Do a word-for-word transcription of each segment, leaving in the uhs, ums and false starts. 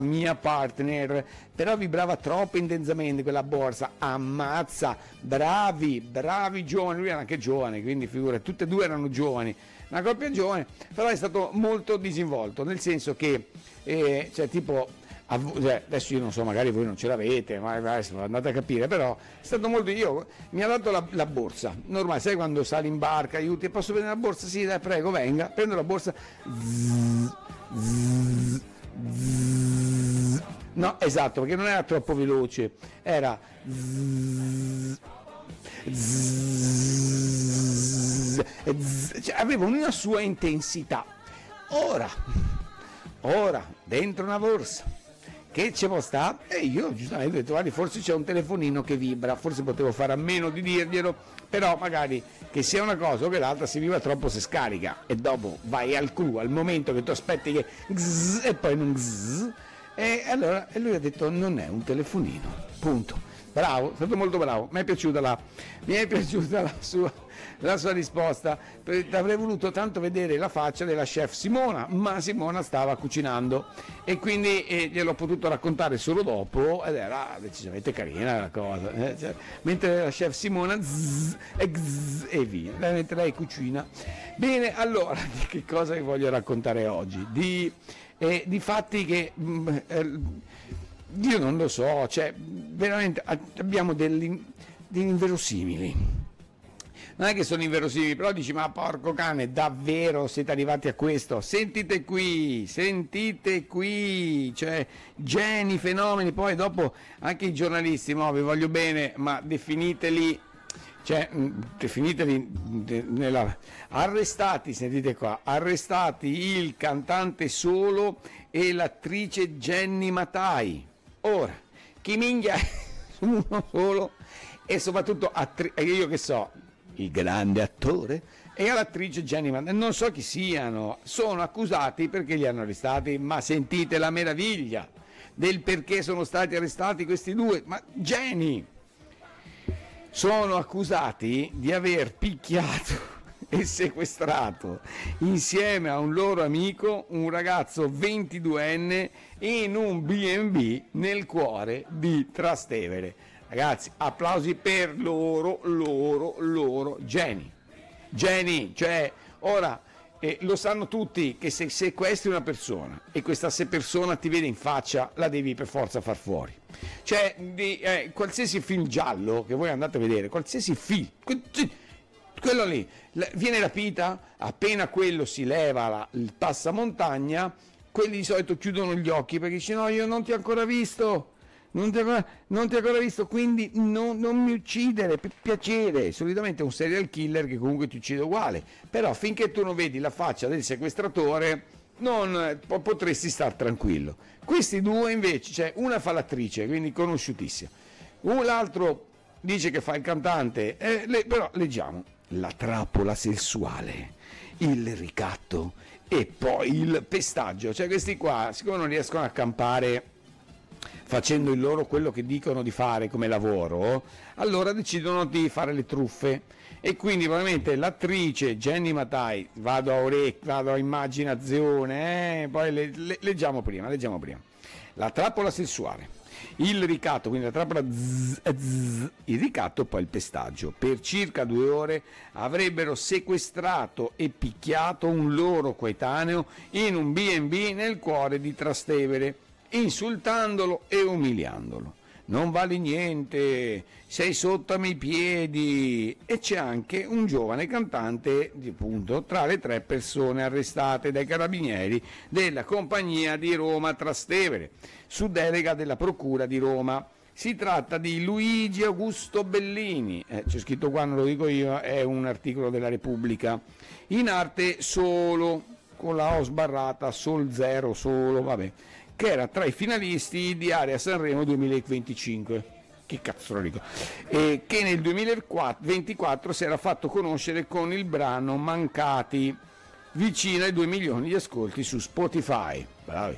mia partner, però vibrava troppo intensamente quella borsa, ammazza, bravi, bravi giovani, lui era anche giovane, quindi figura, tutte e due erano giovani, una coppia giovane, però è stato molto disinvolto, nel senso che, eh, cioè tipo, cioè, adesso io non so, magari voi non ce l'avete, ma adesso andate a capire, però è stato molto, io, mi ha dato la, la borsa, normale, sai quando sali in barca, aiuti, posso prendere la borsa? Sì, dai, prego, venga, prendo la borsa, zzz, zzz, zzz. No, esatto, perché non era troppo veloce, era zzz, zzz, zzz, cioè, aveva una sua intensità. Ora, ora, dentro una borsa, che ci può sta? E io giustamente ho detto, guardi, forse c'è un telefonino che vibra, forse potevo fare a meno di dirglielo, però magari che sia una cosa o che l'altra, si vibra troppo se scarica e dopo vai al clou, al momento che tu aspetti che zzz, e poi non zzz, e allora e lui ha detto non è un telefonino, punto. Bravo, è stato molto bravo, mi è piaciuta la, mi è piaciuta la sua, la sua risposta. Avrei voluto tanto vedere la faccia della chef Simona, ma Simona stava cucinando e quindi eh, gliel'ho potuto raccontare solo dopo ed era decisamente carina la cosa, eh? Cioè, mentre la chef Simona zzz, e, zzz, e via, mentre lei cucina. Bene, allora, di che cosa vi voglio raccontare oggi? Di, eh, di fatti che... Mh, eh, io non lo so, cioè veramente abbiamo degli, degli inverosimili, non è che sono inverosimili, però dici ma porco cane, davvero siete arrivati a questo? Sentite qui, sentite qui, cioè geni, fenomeni, poi dopo anche i giornalisti, no, vi voglio bene, ma definiteli, cioè definiteli nella... arrestati, sentite qua, arrestati il cantante solo e l'attrice Jenny Matai. Ora, chi minchia uno solo e soprattutto attri- io che so, il grande attore e l'attrice Jenny Matai, non so chi siano, sono accusati perché li hanno arrestati, ma sentite la meraviglia del perché sono stati arrestati questi due, ma Jenny, sono accusati di aver picchiato e sequestrato insieme a un loro amico un ragazzo ventiduenne in un B and B nel cuore di Trastevere. Ragazzi, applausi per loro, loro, loro, Jenny. Jenny, cioè, ora eh, lo sanno tutti che se sequestri una persona e questa se persona ti vede in faccia, la devi per forza far fuori. Cioè, di, eh, qualsiasi film giallo che voi andate a vedere, qualsiasi film, quello lì viene rapita, appena quello si leva la, il passamontagna, quelli di solito chiudono gli occhi perché dicono no, io non ti ho ancora visto, non ti ho ancora, non ti ho ancora visto, quindi non, non mi uccidere, per piacere. Solitamente è un serial killer che comunque ti uccide uguale, però finché tu non vedi la faccia del sequestratore non potresti star tranquillo. Questi due invece, cioè una fa l'attrice, quindi conosciutissima, un l'altro dice che fa il cantante, eh, le, però leggiamo la trappola sessuale, il ricatto e poi il pestaggio. Cioè questi qua, siccome non riescono a campare facendo il loro quello che dicono di fare come lavoro, allora decidono di fare le truffe e quindi veramente l'attrice Jenny Matai, vado a orecchio, vado a immaginazione, eh, poi le, le, leggiamo prima, leggiamo prima. La trappola sessuale, il ricatto, quindi la trappola zzz, zzz, il ricatto, poi il pestaggio. Per circa due ore avrebbero sequestrato e picchiato un loro coetaneo in un B and B nel cuore di Trastevere, insultandolo e umiliandolo. Non vali niente, sei sotto ai miei piedi. E c'è anche un giovane cantante, appunto, tra le tre persone arrestate dai carabinieri della compagnia di Roma Trastevere, su delega della Procura di Roma. Si tratta di Luigi Augusto Bellini, eh, c'è scritto qua, non lo dico io, è un articolo della Repubblica, in arte Solo, con la O sbarrata, Sol Zero, Solo, vabbè, che era tra i finalisti di Area Sanremo duemilaventicinque, che cazzo lo dico, e che nel duemilaventiquattro si era fatto conoscere con il brano Mancati, vicino ai due milioni di ascolti su Spotify. Bravi.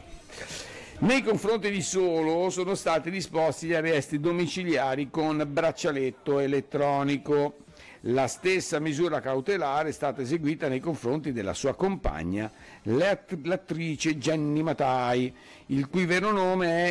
Nei confronti di Solo sono stati disposti gli arresti domiciliari con braccialetto elettronico. La stessa misura cautelare è stata eseguita nei confronti della sua compagna, l'attrice Gianni Matai, il cui vero nome è